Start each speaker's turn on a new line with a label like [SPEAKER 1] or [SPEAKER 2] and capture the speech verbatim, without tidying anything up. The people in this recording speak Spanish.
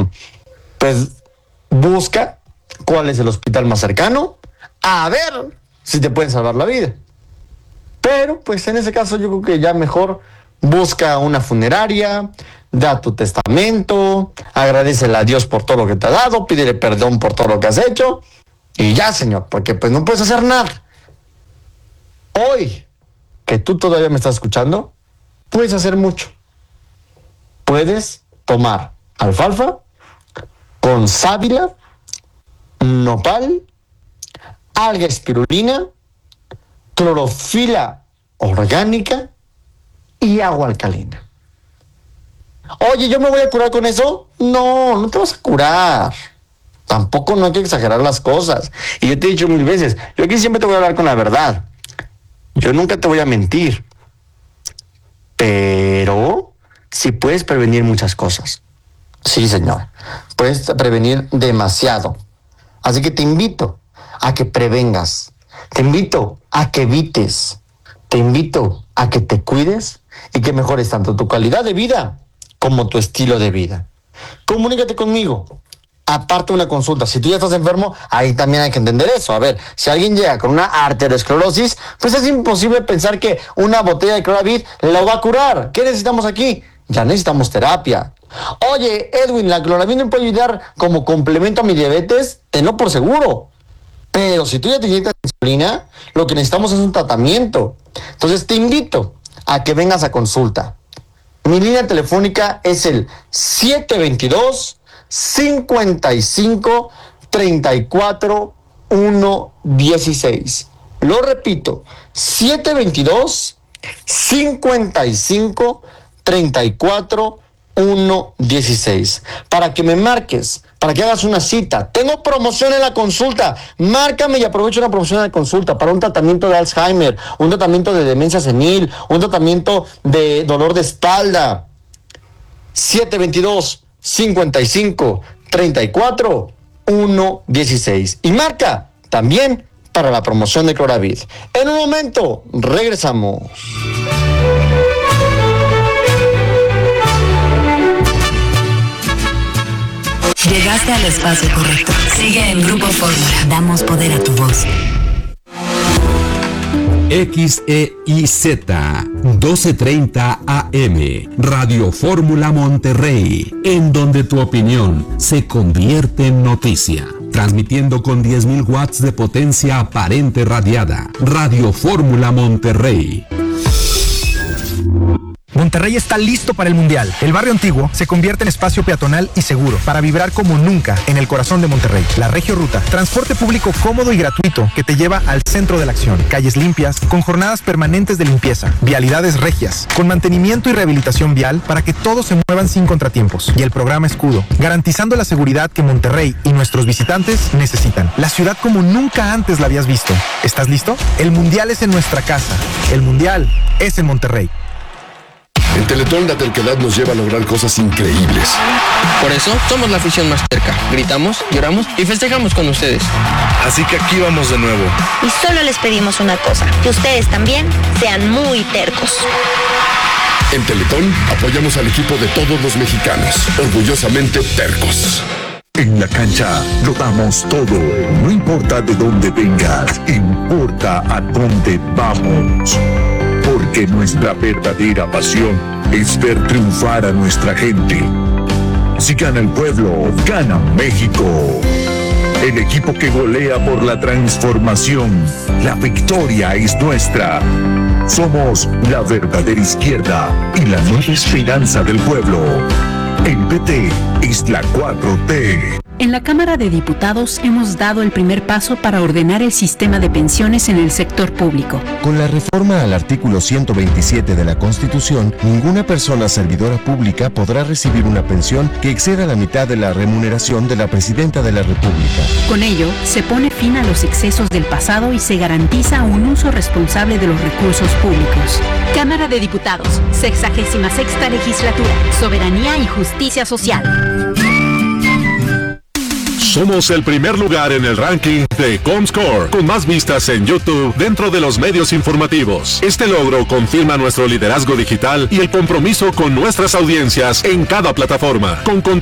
[SPEAKER 1] pues busca cuál es el hospital más cercano, a ver si te pueden salvar la vida. Pero pues en ese caso yo creo que ya mejor busca una funeraria, da tu testamento, agradecele a Dios por todo lo que te ha dado, pídele perdón por todo lo que has hecho y ya, señor, porque pues no puedes hacer nada. Hoy, que tú todavía me estás escuchando, puedes hacer mucho. Puedes tomar alfalfa con sábila, nopal, alga espirulina, clorofila orgánica y agua alcalina. Oye, ¿yo me voy a curar con eso? No, no te vas a curar. Tampoco no hay que exagerar las cosas. Y yo te he dicho mil veces, yo aquí siempre te voy a hablar con la verdad. Yo nunca te voy a mentir. Pero sí puedes prevenir muchas cosas. Sí, señor. Puedes prevenir demasiado. Así que te invito a que prevengas. Te invito a que evites. Te invito a que te cuides y que mejores tanto tu calidad de vida como tu estilo de vida. Comunícate conmigo. Aparte de una consulta, si tú ya estás enfermo, ahí también hay que entender eso. A ver, si alguien llega con una arteriosclerosis, pues es imposible pensar que una botella de Cloravit lo va a curar. ¿Qué necesitamos aquí? Ya necesitamos terapia. Oye, Edwin, ¿la Cloravit me puede ayudar como complemento a mi diabetes? Tenlo por seguro. Pero si tú ya te inyectas insulina, lo que necesitamos es un tratamiento. Entonces te invito a que vengas a consulta. Mi línea telefónica es el siete veintidós, cincuenta y cinco, treinta y cuatro, uno dieciséis. Lo repito, siete veintidós, cincuenta y cinco, treinta y cuatro, uno dieciséis. Para que me marques, para que hagas una cita. Tengo promoción en la consulta. Márcame y aprovecha una promoción en la consulta para un tratamiento de Alzheimer, un tratamiento de demencia senil, un tratamiento de dolor de espalda. siete veintidós, cincuenta y cinco, treinta y cuatro, uno dieciséis. Y marca también para la promoción de Cloravit. En un momento, regresamos.
[SPEAKER 2] Llegaste al espacio correcto. Sigue en Grupo Fórmula. Damos poder a tu voz.
[SPEAKER 3] X E I Z doce treinta A M Radio Fórmula Monterrey, en donde tu opinión se convierte en noticia. Transmitiendo con diez mil watts de potencia aparente radiada. Radio Fórmula Monterrey.
[SPEAKER 4] Monterrey está listo para el Mundial. El barrio antiguo se convierte en espacio peatonal y seguro para vibrar como nunca en el corazón de Monterrey. La Regio Ruta, transporte público cómodo y gratuito que te lleva al centro de la acción. Calles limpias, con jornadas permanentes de limpieza. Vialidades regias, con mantenimiento y rehabilitación vial para que todos se muevan sin contratiempos. Y el programa Escudo, garantizando la seguridad que Monterrey y nuestros visitantes necesitan. La ciudad como nunca antes la habías visto. ¿Estás listo? El Mundial es en nuestra casa. El Mundial es en Monterrey.
[SPEAKER 5] En Teletón la terquedad nos lleva a lograr cosas increíbles.
[SPEAKER 6] Por eso somos la afición más cerca. Gritamos, lloramos y festejamos con ustedes.
[SPEAKER 7] Así que aquí vamos de nuevo.
[SPEAKER 8] Y solo les pedimos una cosa, que ustedes también sean muy tercos.
[SPEAKER 5] En Teletón apoyamos al equipo de todos los mexicanos, orgullosamente tercos.
[SPEAKER 9] En la cancha lo damos todo, no importa de dónde vengas, importa a dónde vamos. Porque nuestra verdadera pasión es ver triunfar a nuestra gente. Si gana el pueblo, gana México. El equipo que golea por la transformación. La victoria es nuestra. Somos la verdadera izquierda y la nueva esperanza del pueblo. El P T es la cuatro T.
[SPEAKER 10] En la Cámara de Diputados hemos dado el primer paso para ordenar el sistema de pensiones en el sector público.
[SPEAKER 11] Con la reforma al artículo ciento veintisiete de la Constitución, ninguna persona servidora pública podrá recibir una pensión que exceda la mitad de la remuneración de la Presidenta de la República.
[SPEAKER 10] Con ello, se pone fin a los excesos del pasado y se garantiza un uso responsable de los recursos públicos.
[SPEAKER 12] Cámara de Diputados, sexagésima sexta legislatura, soberanía y justicia social.
[SPEAKER 13] Somos el primer lugar en el ranking de Comscore, con más vistas en YouTube dentro de los medios informativos. Este logro confirma nuestro liderazgo digital y el compromiso con nuestras audiencias en cada plataforma, con